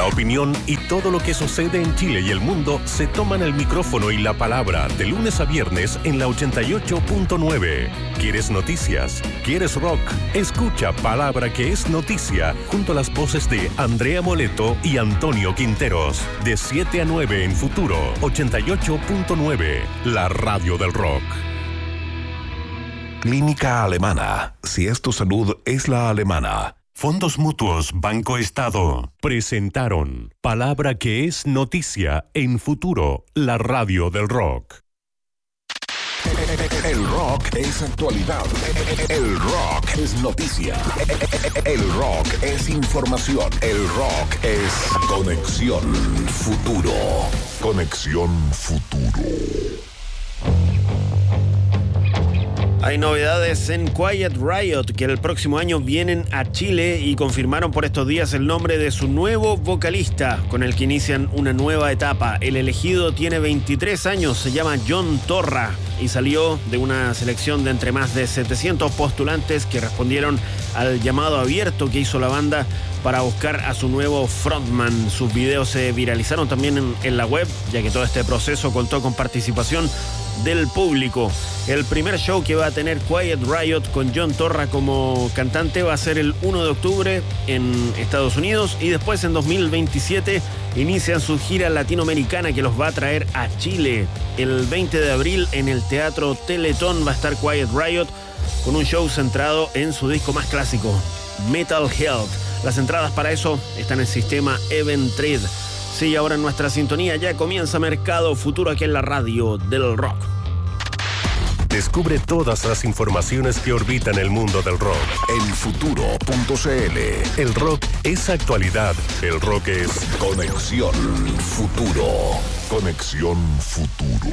opinión y todo lo que sucede en Chile y el mundo se toman el micrófono y la palabra de lunes a viernes en la 88.9. ¿Quieres noticias? ¿Quieres rock? Escucha Palabra que es noticia junto a las voces de Andrea Moleto y Antonio Quinteros. De 7 a 9 en Futuro 88.9, la radio del rock. Clínica Alemana. Si es tu salud, es la alemana. Fondos Mutuos Banco Estado presentaron Palabra que es noticia en Futuro, la radio del rock. El rock es actualidad. El rock es noticia. El rock es información. El rock es Conexión Futuro. Conexión Futuro. Hay novedades en Quiet Riot que el próximo año vienen a Chile y confirmaron por estos días el nombre de su nuevo vocalista con el que inician una nueva etapa. El elegido tiene 23 años, se llama John Torra y salió de una selección de entre más de 700 postulantes que respondieron al llamado abierto que hizo la banda para buscar a su nuevo frontman. Sus videos se viralizaron también en la web, ya que todo este proceso contó con participación del público. El primer show que va a tener Quiet Riot con John Torra como cantante va a ser el 1 de octubre en Estados Unidos y después en 2027 inician su gira latinoamericana que los va a traer a Chile. El 20 de abril en el Teatro Teletón va a estar Quiet Riot con un show centrado en su disco más clásico, Metal Health. Las entradas para eso están en el sistema Eventtrade. Sí, ahora en nuestra sintonía ya comienza Mercado Futuro aquí en la radio del rock. Descubre todas las informaciones que orbitan el mundo del rock en futuro.cl. El rock es actualidad. El rock es Conexión Futuro. Conexión Futuro.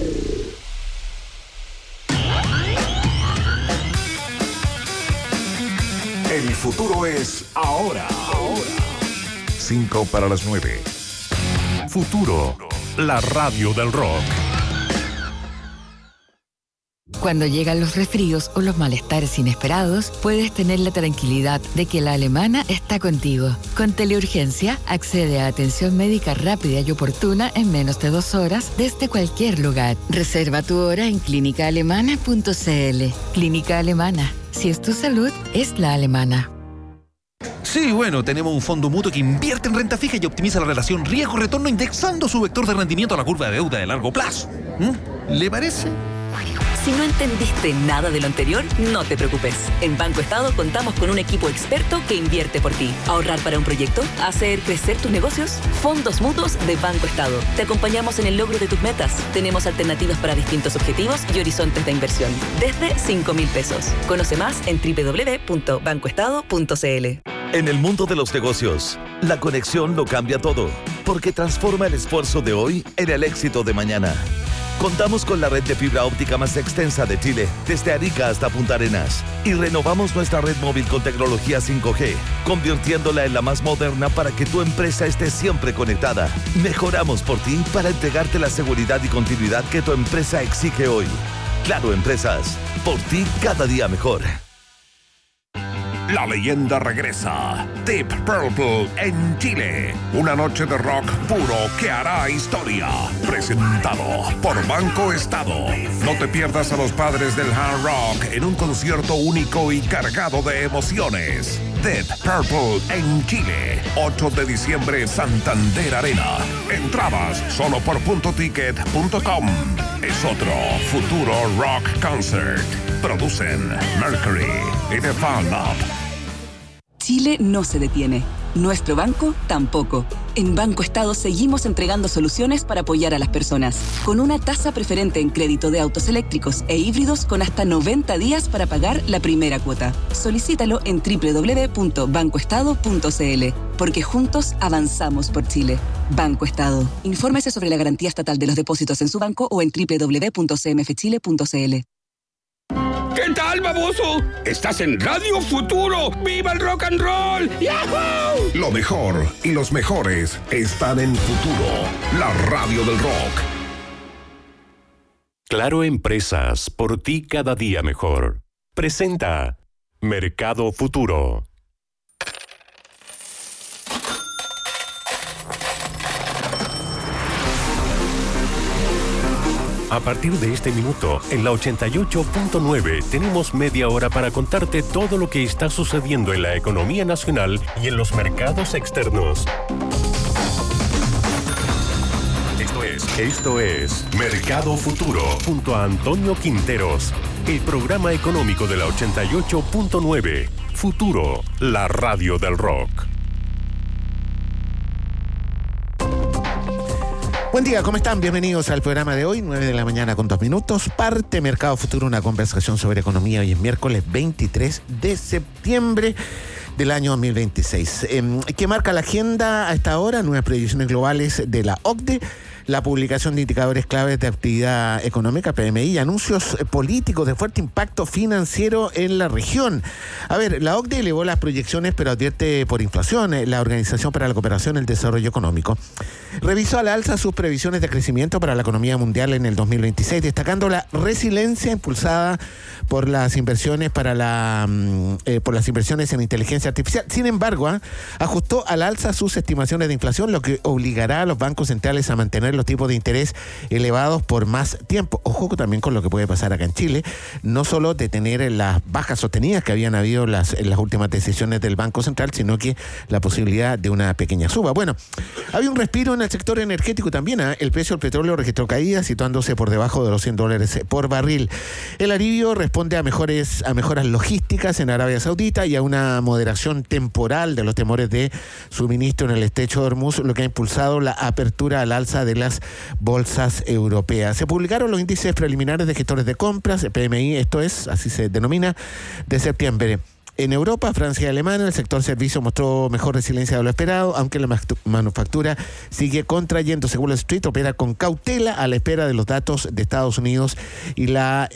El futuro es ahora. 5 para las 9. Futuro, la radio del rock. Cuando llegan los resfríos o los malestares inesperados, puedes tener la tranquilidad de que la alemana está contigo. Con Teleurgencia, accede a atención médica rápida y oportuna en menos de 2 horas desde cualquier lugar. Reserva tu hora en clínicaalemana.cl. Clínica Alemana. Si es tu salud, es la alemana. Sí, bueno, tenemos un fondo mutuo que invierte en renta fija y optimiza la relación riesgo-retorno indexando su vector de rendimiento a la curva de deuda de largo plazo. ¿Le parece? Si no entendiste nada de lo anterior, no te preocupes. En Banco Estado contamos con un equipo experto que invierte por ti. ¿Ahorrar para un proyecto? ¿Hacer crecer tus negocios? Fondos Mutuos de Banco Estado. Te acompañamos en el logro de tus metas. Tenemos alternativas para distintos objetivos y horizontes de inversión. Desde 5.000 pesos. Conoce más en www.bancoestado.cl. En el mundo de los negocios, la conexión lo cambia todo, porque transforma el esfuerzo de hoy en el éxito de mañana. Contamos con la red de fibra óptica más extensa de Chile, desde Arica hasta Punta Arenas, y renovamos nuestra red móvil con tecnología 5G, convirtiéndola en la más moderna para que tu empresa esté siempre conectada. Mejoramos por ti para entregarte la seguridad y continuidad que tu empresa exige hoy. Claro Empresas, por ti cada día mejor. La leyenda regresa. Deep Purple en Chile. Una noche de rock puro que hará historia. Presentado por Banco Estado. No te pierdas a los padres del hard rock en un concierto único y cargado de emociones. Deep Purple en Chile. 8 de diciembre, Santander Arena. Entradas solo por puntoticket.com. Es otro futuro rock concert. Producen Mercury y The Fan Up. Chile no se detiene. Nuestro banco tampoco. En Banco Estado seguimos entregando soluciones para apoyar a las personas. Con una tasa preferente en crédito de autos eléctricos e híbridos con hasta 90 días para pagar la primera cuota. Solicítalo en www.bancoestado.cl. Porque juntos avanzamos por Chile. Banco Estado. Infórmese sobre la garantía estatal de los depósitos en su banco o en www.cmfchile.cl. ¿Qué tal, baboso? Estás en Radio Futuro. ¡Viva el rock and roll! ¡Yahoo! Lo mejor y los mejores están en Futuro, la radio del rock. Claro Empresas, por ti cada día mejor. Presenta Mercado Futuro. A partir de este minuto, en la 88.9 tenemos media hora para contarte todo lo que está sucediendo en la economía nacional y en los mercados externos. Esto es Mercado Futuro, junto a Antonio Quinteros, el programa económico de la 88.9. Futuro, la radio del rock. Buen día, ¿cómo están? Bienvenidos al programa de hoy, 9 de la mañana con 2 minutos. Parte Mercado Futuro, una conversación sobre economía. Hoy es miércoles 23 de septiembre del año 2026. ¿Qué marca la agenda a esta hora? Nuevas proyecciones globales de la OCDE, la publicación de indicadores claves de actividad económica, PMI, y anuncios políticos de fuerte impacto financiero en la región. A ver, la OCDE elevó las proyecciones, pero advierte por inflación. La Organización para la Cooperación y el Desarrollo Económico revisó al alza sus previsiones de crecimiento para la economía mundial en el 2026, destacando la resiliencia impulsada por las inversiones por las inversiones en inteligencia artificial. Sin embargo, ajustó al alza sus estimaciones de inflación, lo que obligará a los bancos centrales a mantener los tipos de interés elevados por más tiempo. Ojo también con lo que puede pasar acá en Chile, no solo de tener las bajas sostenidas que habían habido en las últimas decisiones del Banco Central, sino que la posibilidad de una pequeña suba. Bueno, había un respiro en el sector energético también. El precio del petróleo registró caídas, situándose por debajo de los $100 por barril. El alivio responde a mejoras logísticas en Arabia Saudita y a una moderación temporal de los temores de suministro en el estrecho de Hormuz, lo que ha impulsado la apertura al alza de las bolsas europeas. Se publicaron los índices preliminares de gestores de compras, PMI, esto es, así se denomina, de septiembre. En Europa, Francia y Alemania, el sector servicio mostró mejor resiliencia de lo esperado, aunque la manufactura sigue contrayéndose. Wall Street opera con cautela a la espera de los datos de Estados Unidos y la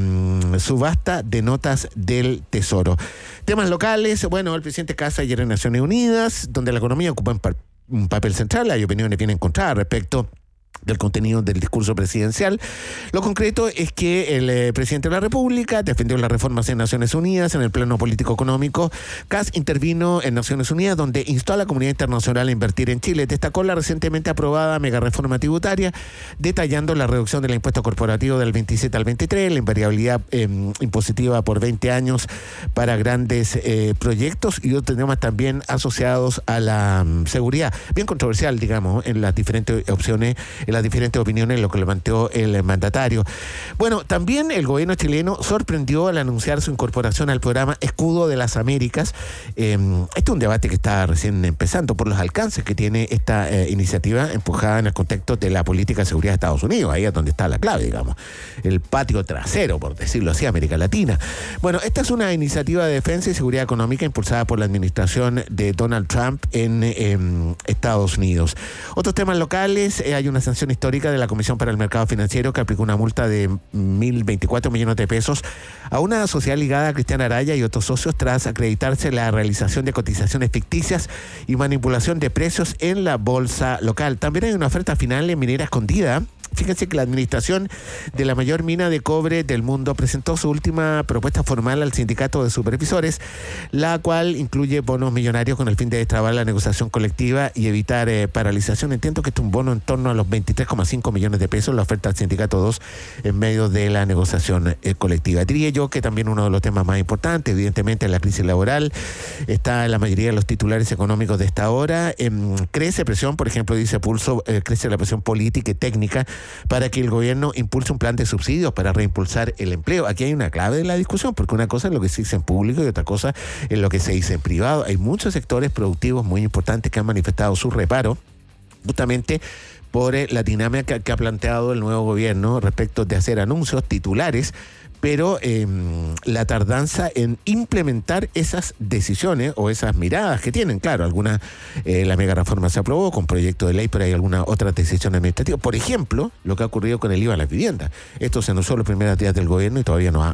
subasta de notas del Tesoro. Temas locales, bueno, el presidente Kast ayer en Naciones Unidas, donde la economía ocupa un papel central. Hay opiniones bien encontradas respecto del contenido del discurso presidencial. Lo concreto es que el presidente de la República defendió las reformas en Naciones Unidas. En el plano político-económico, Kast intervino en Naciones Unidas, donde instó a la comunidad internacional a invertir en Chile. Destacó la recientemente aprobada mega reforma tributaria, detallando la reducción del impuesto corporativo del 27 al 23, la invariabilidad impositiva por 20 años para grandes proyectos y otros temas también asociados a la seguridad. Bien controversial, digamos, en las diferentes opciones, en las diferentes opiniones, lo que le planteó el mandatario. Bueno, también el gobierno chileno sorprendió al anunciar su incorporación al programa Escudo de las Américas. Este es un debate que está recién empezando por los alcances que tiene esta iniciativa empujada en el contexto de la política de seguridad de Estados Unidos. Ahí es donde está la clave, digamos. El patio trasero, por decirlo así, América Latina. Bueno, esta es una iniciativa de defensa y seguridad económica impulsada por la administración de Donald Trump en Estados Unidos. Otros temas locales, hay una sanción histórica de la Comisión para el Mercado Financiero que aplicó una multa de 1.024 millones de pesos a una sociedad ligada a Cristian Araya y otros socios tras acreditarse la realización de cotizaciones ficticias y manipulación de precios en la bolsa local. También hay una oferta final en Minera Escondida. Fíjense que la administración de la mayor mina de cobre del mundo presentó su última propuesta formal al sindicato de supervisores, la cual incluye bonos millonarios con el fin de destrabar la negociación colectiva y evitar paralización. Entiendo que este es un bono en torno a los 23,5 millones de pesos, la oferta al sindicato 2 en medio de la negociación colectiva. Diría yo que también uno de los temas más importantes, evidentemente, la crisis laboral, está en la mayoría de los titulares económicos de esta hora. Crece presión, por ejemplo, dice Pulso, crece la presión política y técnica para que el gobierno impulse un plan de subsidios para reimpulsar el empleo. Aquí hay una clave de la discusión, porque una cosa es lo que se dice en público y otra cosa es lo que se dice en privado. Hay muchos sectores productivos muy importantes que han manifestado su reparo justamente por la dinámica que ha planteado el nuevo gobierno respecto de hacer anuncios titulares, pero la tardanza en implementar esas decisiones o esas miradas que tienen. Claro, alguna la mega reforma se aprobó con proyecto de ley, pero hay alguna otra decisión administrativa. Por ejemplo, lo que ha ocurrido con el IVA a las viviendas. Esto se anunció los primeros días del gobierno y todavía no ha...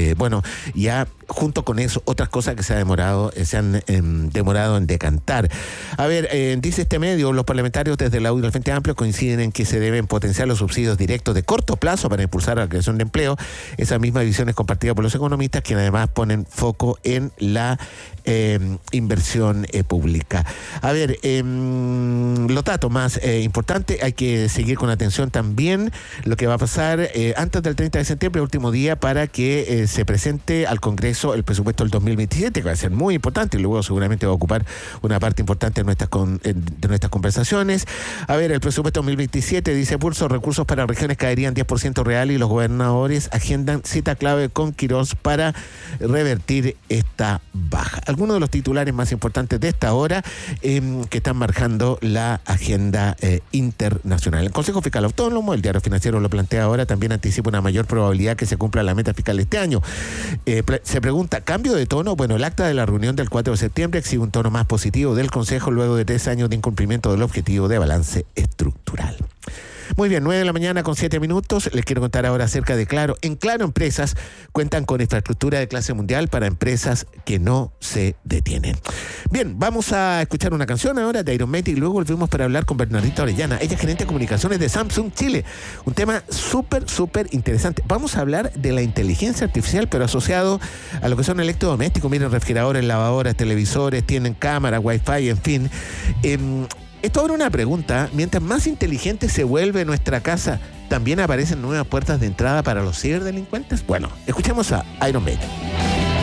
ya junto con eso, otras cosas que se han demorado en decantar. A ver, dice este medio, los parlamentarios desde la UDI y el Frente Amplio coinciden en que se deben potenciar los subsidios directos de corto plazo para impulsar la creación de empleo. Esa misma misma visión es compartida por los economistas, quienes además ponen foco en la inversión pública. A ver, los datos más importantes, hay que seguir con atención también lo que va a pasar antes del 30 de septiembre, último día para que se presente al Congreso el presupuesto del 2027, que va a ser muy importante y luego seguramente va a ocupar una parte importante de nuestras conversaciones. A ver, el presupuesto 2027 dice Pulso, recursos para regiones caerían 10% real y los gobernadores agendan cita clave con Quirós para revertir esta baja. Algunos de los titulares más importantes de esta hora que están marcando la agenda internacional. El Consejo Fiscal Autónomo, el Diario Financiero lo plantea ahora, también anticipa una mayor probabilidad que se cumpla la meta fiscal este año. Se pregunta, ¿cambio de tono? Bueno, el acta de la reunión del 4 de septiembre exhibe un tono más positivo del Consejo luego de 3 años de incumplimiento del objetivo de balance estructural. Muy bien, 9 de la mañana con 7 minutos. Les quiero contar ahora acerca de Claro. En Claro Empresas cuentan con infraestructura de clase mundial para empresas que no se detienen. Bien, vamos a escuchar una canción ahora de Iron Maiden y luego volvemos para hablar con Bernardita Orellana. Ella es gerente de comunicaciones de Samsung Chile. Un tema súper interesante. Vamos a hablar de la inteligencia artificial, pero asociado a lo que son electrodomésticos. Miren, refrigeradores, lavadoras, televisores, tienen cámara, wifi, en fin. Esto abre una pregunta. Mientras más inteligente se vuelve nuestra casa, ¿también aparecen nuevas puertas de entrada para los ciberdelincuentes? Bueno, escuchemos a Iron Maiden.